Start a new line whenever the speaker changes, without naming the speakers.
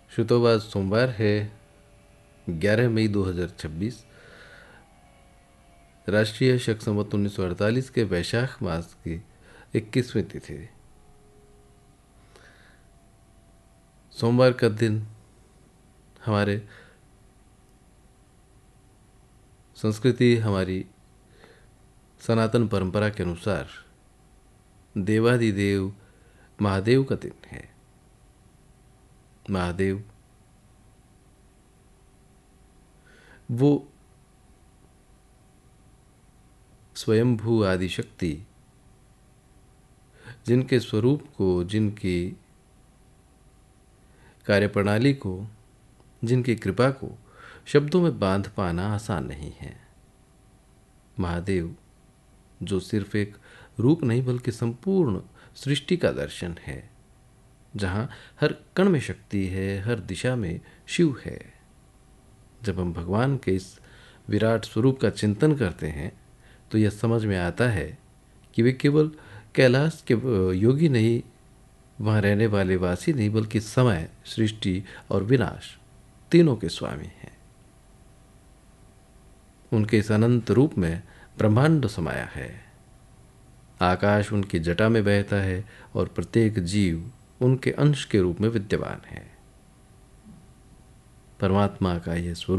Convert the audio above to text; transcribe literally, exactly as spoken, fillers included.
शुतोबा सोमवार है ग्यारह मई दो हज़ार छब्बीस। राष्ट्रीय शक संवत उन्नीस सौ अड़तालीस के वैशाख मास की इक्कीसवीं तिथि। सोमवार का दिन हमारे संस्कृति, हमारी सनातन परंपरा के अनुसार देवादिदेव महादेव का दिन है। महादेव वो स्वयंभू आदि शक्ति, जिनके स्वरूप को, जिनकी कार्यप्रणाली को, जिनकी कृपा को शब्दों में बांध पाना आसान नहीं है। महादेव जो सिर्फ एक रूप नहीं बल्कि संपूर्ण सृष्टि का दर्शन है, जहाँ हर कण में शक्ति है, हर दिशा में शिव है। जब हम भगवान के इस विराट स्वरूप का चिंतन करते हैं तो यह समझ में आता है कि वे केवल कैलाश के योगी नहीं, वहाँ रहने वाले वासी नहीं, बल्कि समय, सृष्टि और विनाश तीनों के स्वामी हैं। उनके इस अनंत रूप में ब्रह्मांड समाया है। आकाश उनकी जटा में बहता है और प्रत्येक जीव उनके अंश के रूप में विद्यमान है। परमात्मा का यह स्वरूप